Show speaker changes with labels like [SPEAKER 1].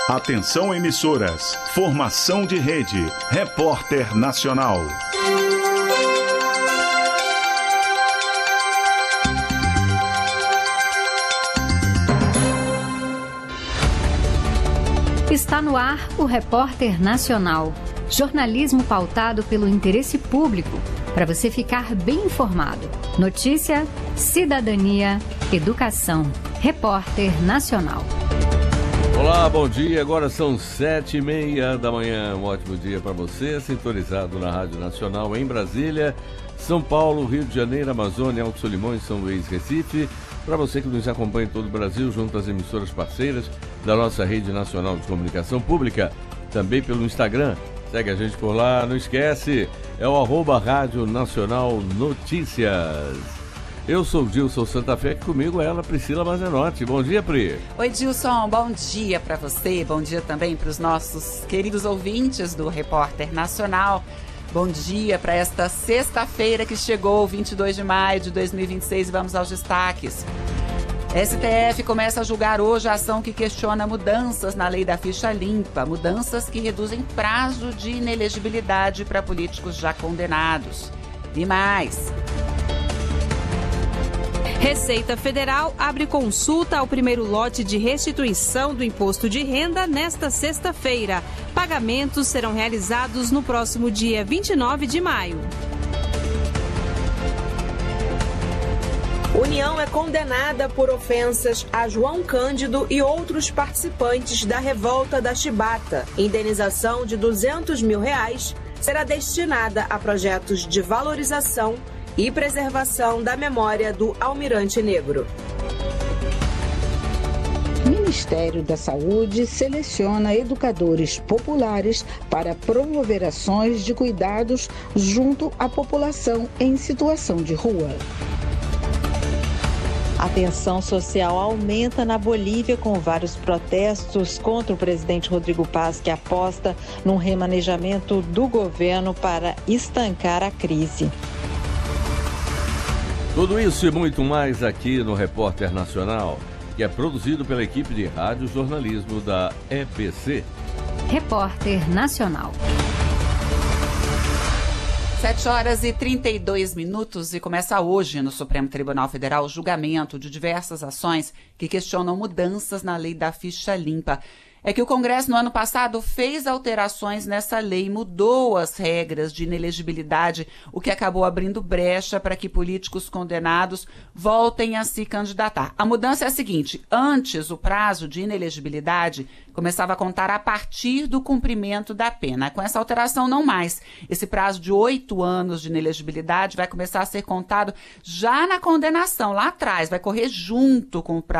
[SPEAKER 1] Atenção emissoras, formação de rede, Repórter Nacional.
[SPEAKER 2] Está no ar o Repórter Nacional, jornalismo pautado pelo interesse público, para você ficar bem informado. Notícia, cidadania, educação. Repórter Nacional.
[SPEAKER 3] Olá, bom dia. Agora são 7h30 da manhã. Um ótimo dia para você, sintonizado na Rádio Nacional em Brasília, São Paulo, Rio de Janeiro, Amazônia, Alto Solimões, São Luís, Recife. Para você que nos acompanha em todo o Brasil, junto às emissoras parceiras da nossa Rede Nacional de Comunicação Pública, também pelo Instagram. Segue a gente por lá, não esquece, é o @Rádio Nacional Notícias. Eu sou o Dilson Santa Fé, que comigo é ela, Priscila Mazenotti. Bom dia, Pri.
[SPEAKER 4] Oi, Dilson, bom dia para você, bom dia também para os nossos queridos ouvintes do Repórter Nacional. Bom dia para esta sexta-feira que chegou, 22 de maio de 2026, e vamos aos destaques. STF começa a julgar hoje a ação que questiona mudanças na lei da ficha limpa, mudanças que reduzem prazo de inelegibilidade para políticos já condenados. E mais.
[SPEAKER 5] Receita Federal abre consulta ao primeiro lote de restituição do imposto de renda nesta sexta-feira. Pagamentos serão realizados no próximo dia 29 de maio.
[SPEAKER 6] União é condenada por ofensas a João Cândido e outros participantes da revolta da Chibata. Indenização de R$200 mil será destinada a projetos de valorização e preservação da memória do Almirante Negro.
[SPEAKER 7] Ministério da Saúde seleciona educadores populares para promover ações de cuidados junto à população em situação de rua.
[SPEAKER 8] A tensão social aumenta na Bolívia com vários protestos contra o presidente Rodrigo Paz, que aposta num remanejamento do governo para estancar a crise.
[SPEAKER 3] Tudo isso e muito mais aqui no Repórter Nacional, que é produzido pela equipe de rádio jornalismo da EBC.
[SPEAKER 2] Repórter Nacional.
[SPEAKER 4] 7h32 e começa hoje no Supremo Tribunal Federal o julgamento de diversas ações que questionam mudanças na lei da ficha limpa. É que o Congresso, no ano passado, fez alterações nessa lei, mudou as regras de inelegibilidade, o que acabou abrindo brecha para que políticos condenados voltem a se candidatar. A mudança é a seguinte: antes, o prazo de inelegibilidade começava a contar a partir do cumprimento da pena. Com essa alteração, não mais. Esse prazo de 8 anos de inelegibilidade vai começar a ser contado já na condenação, lá atrás, vai correr junto com o prazo